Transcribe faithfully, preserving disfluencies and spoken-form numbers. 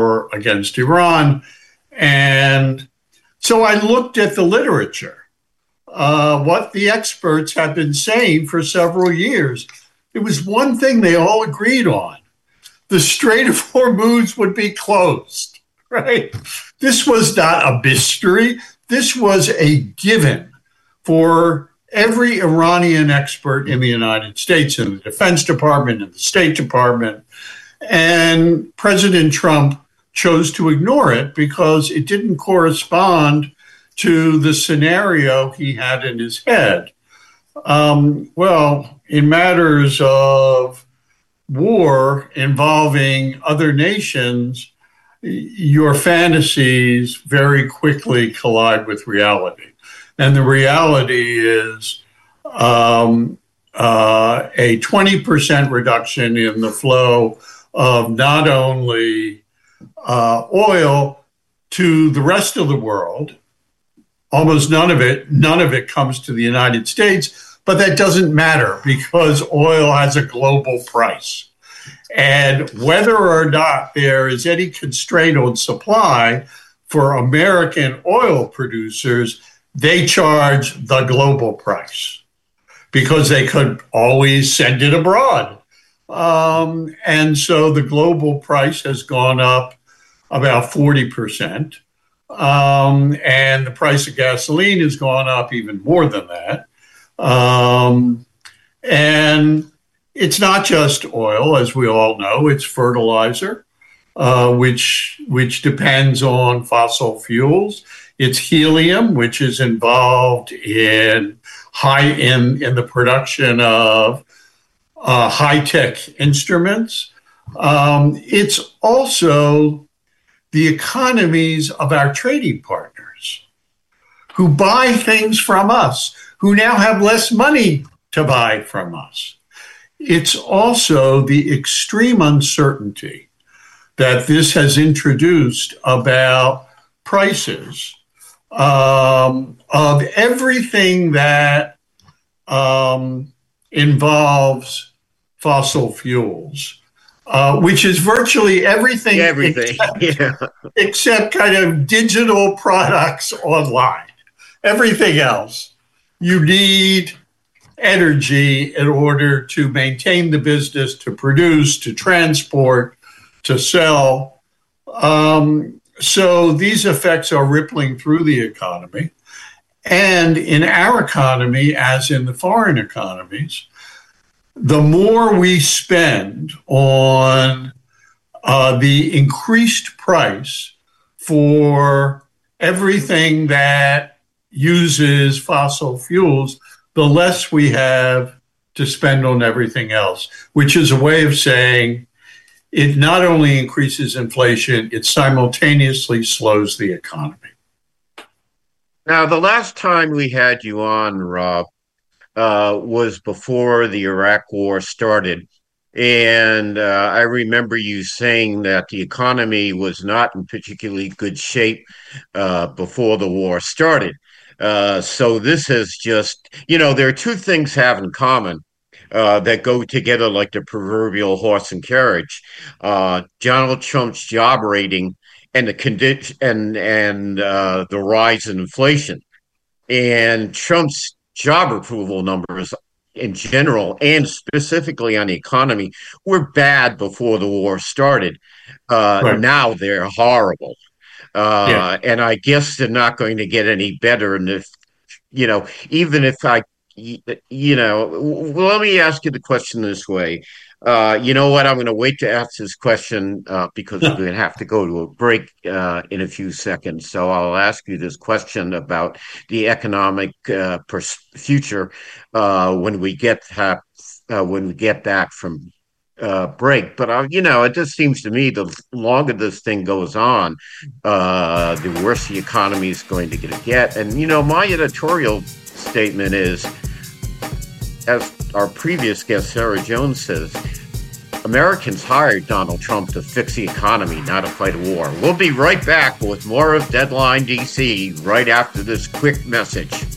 against Iran. And so I looked at the literature, uh, what the experts have been saying for several years. It was one thing they all agreed on. The Strait of Hormuz would be closed, right? This was not a mystery. This was a given for every Iranian expert in the United States, in the Defense Department, in the State Department. And President Trump chose to ignore it because it didn't correspond to the scenario he had in his head. Um, well, in matters of war involving other nations, your fantasies very quickly collide with reality. And the reality is um, uh, a twenty percent reduction in the flow of not only Uh, oil to the rest of the world. Almost none of it, none of it comes to the United States, but that doesn't matter because oil has a global price. And whether or not there is any constraint on supply for American oil producers, they charge the global price because they could always send it abroad. Um, and so the global price has gone up about forty percent. Um, and the price of gasoline has gone up even more than that. Um, and it's not just oil, as we all know, it's fertilizer, uh, which, which depends on fossil fuels. It's helium, which is involved in high in, in the production of Uh, high-tech instruments. Um, it's also the economies of our trading partners who buy things from us, who now have less money to buy from us. It's also the extreme uncertainty that this has introduced about prices um, of everything that um, involves fossil fuels, uh, which is virtually everything, everything. Except, yeah. except kind of digital products online. Everything else, you need energy in order to maintain the business, to produce, to transport, to sell. Um, so these effects are rippling through the economy. And in our economy, as in the foreign economies, the more we spend on uh, the increased price for everything that uses fossil fuels, the less we have to spend on everything else, which is a way of saying it not only increases inflation, it simultaneously slows the economy. Now, the last time we had you on, Rob, uh, was before the Iraq War started. And uh, I remember you saying that the economy was not in particularly good shape uh, before the war started. Uh, so this has just, you know, there are two things have in common uh, that go together like the proverbial horse and carriage. Uh, Donald Trump's job rating and the condition and and uh, the rise in inflation, and Trump's job approval numbers in general and specifically on the economy were bad before the war started. Uh, Right. Now they're horrible. Yeah. Uh, and I guess they're not going to get any better. And if, you know, even if I, you know, well, let me ask you the question this way. Uh, you know what? I'm going to wait to ask this question uh, because we're going to have to go to a break uh, in a few seconds. So I'll ask you this question about the economic uh, pers- future uh, when we get ha- uh, when we get back from uh, break. But uh, you know, it just seems to me the longer this thing goes on, uh, the worse the economy is going to get. And you know, my editorial statement is, as our previous guest Sarah Jones says, Americans hired Donald Trump to fix the economy, not to fight a war. We'll be right back with more of Deadline D C right after this quick message.